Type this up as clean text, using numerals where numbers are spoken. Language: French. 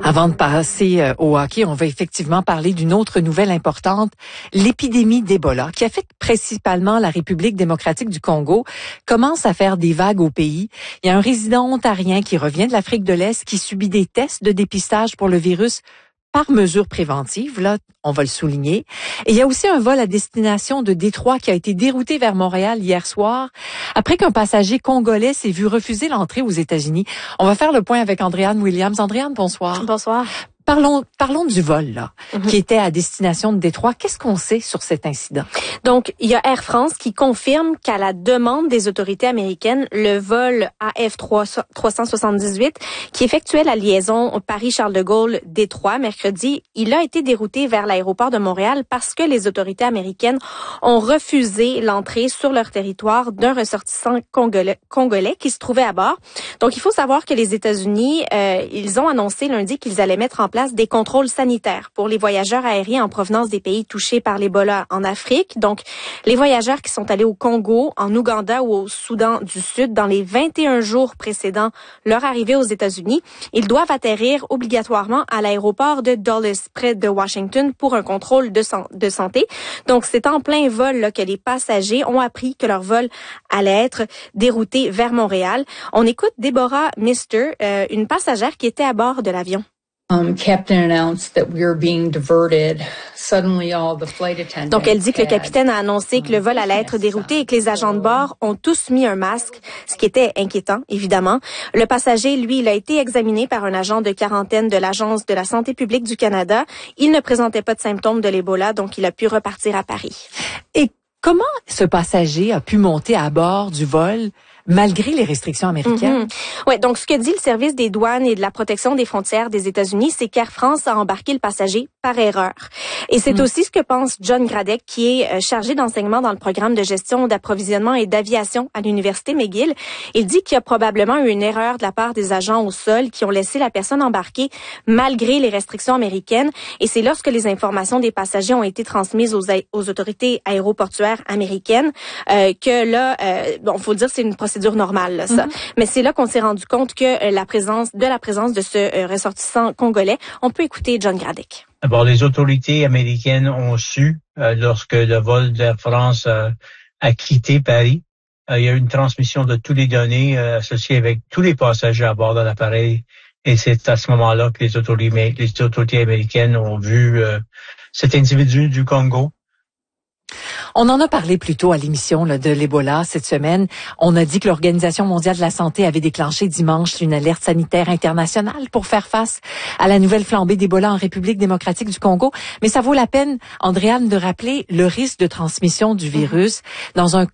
Avant de passer au hockey, on va effectivement parler d'une autre nouvelle importante, l'épidémie d'Ebola, qui affecte principalement la République démocratique du Congo, commence à faire des vagues au pays. Il y a un résident ontarien qui revient de l'Afrique de l'Est qui subit des tests de dépistage pour le virus par mesure préventive, là, on va le souligner. Et il y a aussi un vol à destination de Détroit qui a été dérouté vers Montréal hier soir après qu'un passager congolais s'est vu refuser l'entrée aux États-Unis. On va faire le point avec Andréane Williams. Andréane, bonsoir. Bonsoir. Parlons du vol, là, qui était à destination de Détroit. Qu'est-ce qu'on sait sur cet incident? Donc, il y a Air France qui confirme qu'à la demande des autorités américaines, le vol AF378, qui effectuait la liaison Paris-Charles de Gaulle-Détroit mercredi, il a été dérouté vers l'aéroport de Montréal parce que les autorités américaines ont refusé l'entrée sur leur territoire d'un ressortissant congolais qui se trouvait à bord. Donc, il faut savoir que les États-Unis, ils ont annoncé lundi qu'ils allaient mettre en place des contrôles sanitaires pour les voyageurs aériens en provenance des pays touchés par l'Ebola en Afrique. Donc, les voyageurs qui sont allés au Congo, en Ouganda ou au Soudan du Sud dans les 21 jours précédant leur arrivée aux États-Unis, ils doivent atterrir obligatoirement à l'aéroport de Dulles, près de Washington, pour un contrôle de santé. Donc, c'est en plein vol là, que les passagers ont appris que leur vol allait être dérouté vers Montréal. On écoute Deborah Mister, une passagère qui était à bord de l'avion. Captain announced that we were being diverted. Suddenly all the flight attendants. Donc, elle dit que le capitaine a annoncé que le vol allait être dérouté et que les agents de bord ont tous mis un masque, ce qui était inquiétant, évidemment. Le passager, lui, il a été examiné par un agent de quarantaine de l'Agence de la santé publique du Canada. Il ne présentait pas de symptômes de l'Ebola, donc il a pu repartir à Paris. Et comment ce passager a pu monter à bord du vol malgré les restrictions américaines? Ouais, donc ce que dit le service des douanes et de la protection des frontières des États-Unis, c'est qu'Air France a embarqué le passager par erreur. Et c'est aussi ce que pense John Gradek, qui est chargé d'enseignement dans le programme de gestion d'approvisionnement et d'aviation à l'Université McGill. Il dit qu'il y a probablement eu une erreur de la part des agents au sol qui ont laissé la personne embarquer malgré les restrictions américaines. Et c'est lorsque les informations des passagers ont été transmises aux autorités aéroportuaires américaines que là, bon, faut dire c'est une procédure normale, là, ça. Mais c'est là qu'on s'est rendu compte que la présence de ce ressortissant congolais. On peut écouter John Gradek. D'abord, les autorités américaines ont su, lorsque le vol d'Air France a quitté Paris, il y a eu une transmission de toutes les données associées avec tous les passagers à bord de l'appareil. Et c'est à ce moment-là que les autorités américaines ont vu cet individu du Congo. On en a parlé plus tôt à l'émission là, de l'Ebola cette semaine. On a dit que l'Organisation mondiale de la santé avait déclenché dimanche une alerte sanitaire internationale pour faire face à la nouvelle flambée d'Ebola en République démocratique du Congo. Mais ça vaut la peine, Andréane, de rappeler le risque de transmission du virus dans un